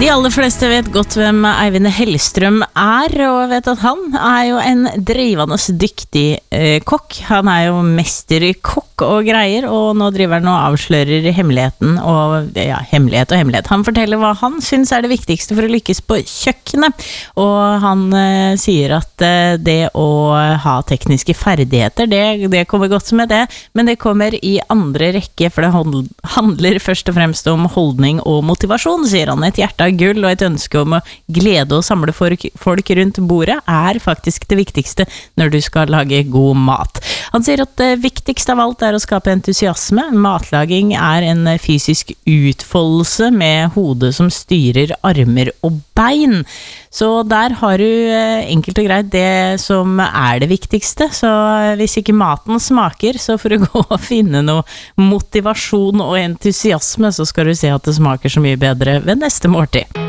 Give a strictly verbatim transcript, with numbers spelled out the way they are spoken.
De aller fleste vet godt hvem Eivind Hellstrøm er, og vet at han er jo en drivende dyktig eh, kokk. Han er jo mester i kokk og greier, og nå driver han og avslører hemmeligheten, og ja, hemmelighet og hemmelighet. Han forteller hva han synes er det viktigste for å lykkes på kjøkkenet, og han eh, sier at eh, det å ha tekniske ferdigheter, det, det kommer godt med det, men det kommer i andre rekke, for det handler først og fremst om holdning og motivasjon, sier han. Et hjerte av gull og et ønske om å glede og samle folk rundt bordet er faktisk det viktigste når du skal lage god mat. Han sier at det viktigste av alt er å skape entusiasme. Matlaging er en fysisk utfoldelse med hodet som styrer armer og bein. Så der har du enkelt og greit det som er det viktigste. Så hvis ikke maten smaker, så får du gå og finne noe motivasjon og entusiasme, så skal du se at det smaker så mye bedre ved neste måltid.